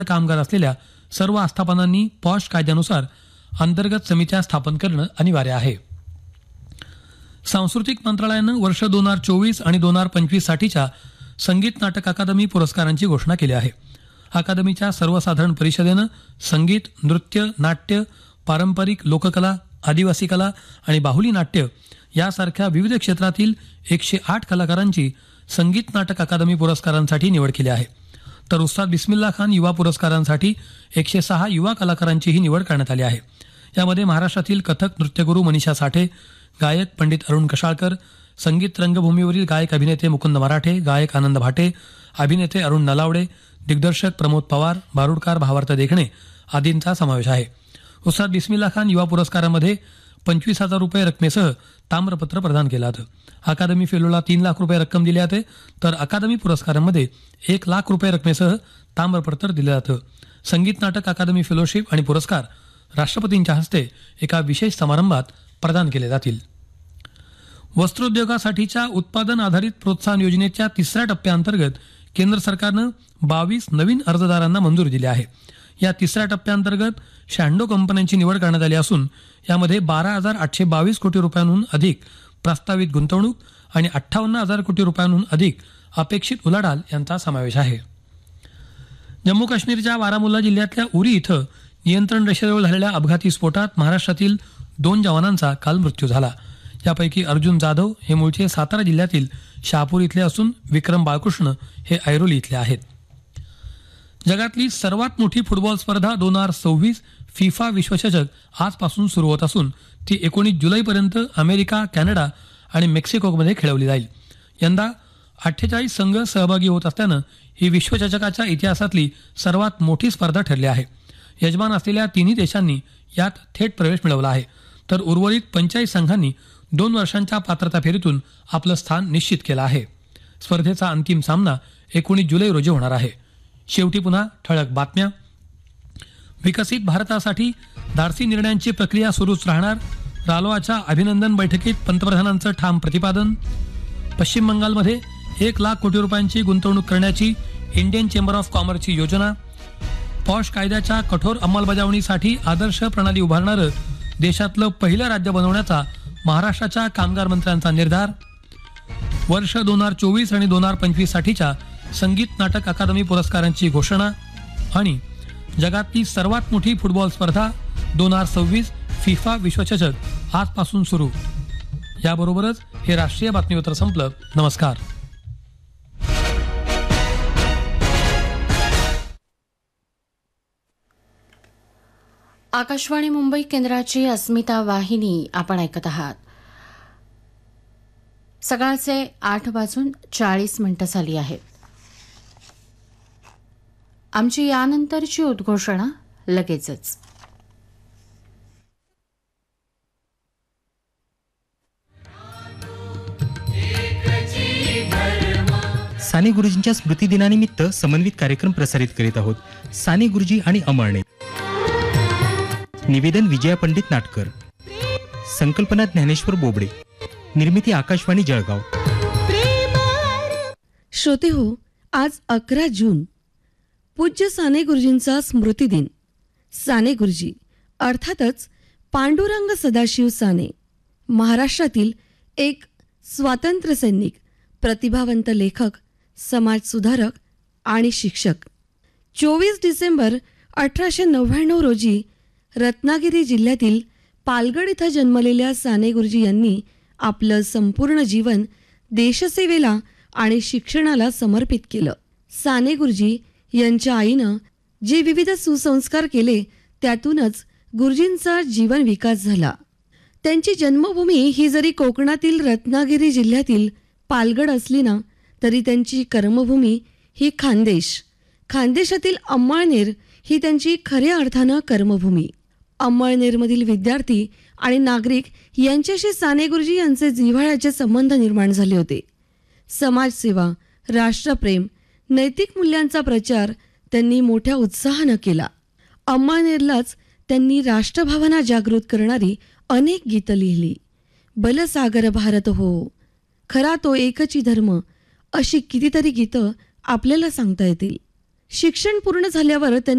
कामगार असलेल्या सर्व आस्थापनांनी पॉश कायद्यानुसार अंतर्गत समित्या स्थापन करणं अनिवार्य आहे. सांस्कृतिक मंत्रालयानं वर्ष 2024 आणि 2025 साठीच्या संगीत नाटक अकादमी पुरस्कारांची घोषणा केली आहे. अकादमीच्या सर्वसाधारण परिषदेनं संगीत, नृत्य, नाट्य, पारंपरिक लोककला, आदिवासी कला आणि बाहुली नाट्य यासारख्या विविध क्षेत्रातील 108 कलाकारांची संगीत नाटक अकादमी पुरस्कारांसाठी निवड केली आहे. तर उस्ताद बिस्मिल्ला खान युवा पुरस्कारांसाठी 106 युवा कलाकारांचीही निवड करण्यात आली आहे. यामध्ये महाराष्ट्रातील कथक नृत्यगुरू मनीषा साठे, गायक पंडित अरुण कशाळकर, संगीत रंगभूमीवरील गायक अभिनेते मुकुंद मराठे, गायक आनंद भाटे, अभिनेते अरुण नलावडे, दिग्दर्शक प्रमोद पवार, बारुडकार भावार्थ देखणे आदींचा समावेश आहे. उस्ताद बिस्मिल्ला खान युवा पुरस्कारामध्ये 25,000 रुपये रकमेसह ताम्रपत्र प्रदान केलं जातं. अकादमी फेलोला 3 लाख रुपये रक्कम दिली जाते, तर अकादमी पुरस्कारांमध्ये 1 लाख रुपये रकमेसह ताम्रपत्र दिलं जातं. संगीत नाटक अकादमी फेलोशिप आणि पुरस्कार राष्ट्रपतींच्या हस्ते एका विशेष समारंभात प्रदान केले जातील. वस्त्रोद्योगासाठीच्या उत्पादन आधारित प्रोत्साहन योजनेच्या 3ऱ्या टप्प्याअंतर्गत केंद्र सरकारनं 22 नवीन अर्जदारांना मंजुरी दिली आहे. या 3ऱ्या टप्प्याअंतर्गत 96 कंपन्यांची निवड करण्यात आली असून यामध्ये 12,822 कोटी रुपयांहून अधिक प्रस्तावित गुंतवणूक आणि 58,000 कोटी रुपयांहून अधिक अपेक्षित उलाढाल यांचा समावेश आहे. जम्मू काश्मीरच्या बारामुल्ला जिल्ह्यातल्या उरी इथं नियंत्रण रेषेजवळ झालेल्या अपघाती स्फोटात महाराष्ट्रातील 2 जवानांचा काल मृत्यू झाला. यापैकी अर्जुन जाधव हे मूळचे सातारा जिल्ह्यातील शहापूर इथले असून विक्रम बाळकृष्ण हे ऐरोली इथले आहेत. जगातली सर्वात मोठी फुटबॉल स्पर्धा 2026 फिफा विश्वचषक आजपासून सुरू होत असून ती 19 जुलैपर्यंत अमेरिका, कॅनडा आणि मेक्सिकोमध्ये खेळवली जाईल. यंदा 48 संघ सहभागी होत असल्यानं ही विश्वचषकाच्या इतिहासातली सर्वात मोठी स्पर्धा ठरली आहे. यजमान असलेल्या तिन्ही देशांनी यात थेट प्रवेश मिळवला आहे, तर उर्वरित 45 संघांनी 2 वर्षांच्या पात्रता फेरीतून आपलं स्थान निश्चित केलं आहे. स्पर्धेचा अंतिम सामना 19 जुलै रोजी होणार आहे. शेवटी पुन्हा ठळक बातम्या. विकसित भारतासाठी धाडसी निर्णयांची प्रक्रिया सुरूच राहणार. रालोआच्या अभिनंदन बैठकीत पंतप्रधानांचं ठाम प्रतिपादन. पश्चिम बंगालमध्ये 1 लाख कोटी रुपयांची गुंतवणूक करण्याची इंडियन चेंबर ऑफ कॉमर्सची योजना. पॉश कायद्याच्या कठोर अंमलबजावणीसाठी आदर्श प्रणाली उभारणारं देशातलं पहिलं राज्य बनवण्याचा महाराष्ट्राच्या कामगार मंत्र्यांचा निर्धार. वर्ष 2024 आणि 2025 साठीच्या संगीत नाटक अकादमी पुरस्कारांची घोषणा. आणि जगातली सर्वात मोठी फुटबॉल स्पर्धा 2026 फिफा विश्वचषक आजपासून सुरू. याबरोबरच हे राष्ट्रीय बातमीपत्र संपलं. नमस्कार. आकाशवाणी मुंबई केंद्राची अस्मिता वाहिनी आपण ऐकत आहात. सकाळचे 8:40 झाली आहेत. आमची यानंतरची उद्घोषणा लगेचच. साने गुरुजींच्या स्मृती दिनानिमित्त समन्वित कार्यक्रम प्रसारित करीत आहोत. साने गुरुजी आणि अमळनेर. निवेदन विजया पंडित नाटकर. संकल्पना ज्ञानेश्वर बोबडे. निर्मिती आकाशवाणी जळगाव. श्रोते हो, आज 11 जून पूज्य साने गुरुजींचा स्मृती दिन. साने गुरुजी अर्थातच पांडुरंग सदाशिव साने महाराष्ट्रातील एक स्वातंत्र्य सैनिक, प्रतिभावंत लेखक, समाजसुधारक आणि शिक्षक. 24 डिसेंबर 1899 रोजी रत्नागिरी जिल्ह्यातील पालगड इथं जन्मलेल्या साने गुरुजी यांनी आपलं संपूर्ण जीवन देशसेवेला आणि शिक्षणाला समर्पित केलं. साने गुरुजी यांच्या आईनं जे विविध सुसंस्कार केले त्यातूनच गुरुजींचा जीवन विकास झाला. त्यांची जन्मभूमी ही जरी कोकणातील रत्नागिरी जिल्ह्यातील पालगड असली ना, तरी त्यांची कर्मभूमी ही खानदेशातील अंमळनेर ही त्यांची खऱ्या अर्थानं कर्मभूमी. अंमळनेरमधील विद्यार्थी आणि नागरिक यांच्याशी साने गुरुजी यांचे जिव्हाळ्याचे संबंध निर्माण झाले होते. समाजसेवा, राष्ट्रप्रेम, नैतिक मूल्यांचा प्रचार त्यांनी मोठ्या उत्साहानं केला. अंमळनेरलाच त्यांनी राष्ट्रभावना जागृत करणारी अनेक गीतं लिहिली. बलसागर भारत हो, खरा तो एकची धर्म, अशी कितीतरी गीतं आपल्याला सांगता येतील. शिक्षण पूर्ण झाल्यावर त्यांनी